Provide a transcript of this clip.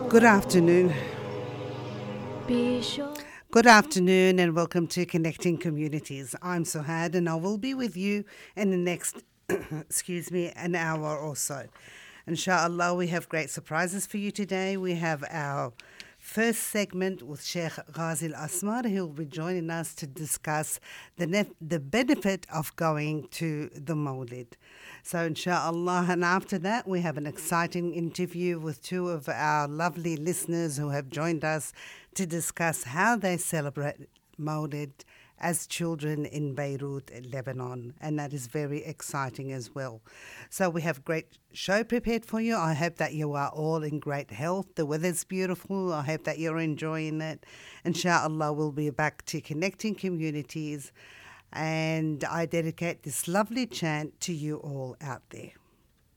Good afternoon. Be sure. Good afternoon and welcome to Connecting Communities. I'm Suhad and I will be with you in the next, an hour or so. Inshallah, we have great surprises for you today. We have our first segment with Sheikh Ghazi Al Asmar. He will be joining us to discuss the benefit of going to the Mawlid. So, inshallah, and after that, we have an exciting interview with two of our lovely listeners who have joined us to discuss how they celebrate Mawlid as children in Beirut, Lebanon, and that is very exciting as well. So we have a great show prepared for you. I hope that you are all in great health. The weather's beautiful. I hope that you're enjoying it. Inshallah, we'll be back to Connecting Communities, and I dedicate this lovely chant to you all out there.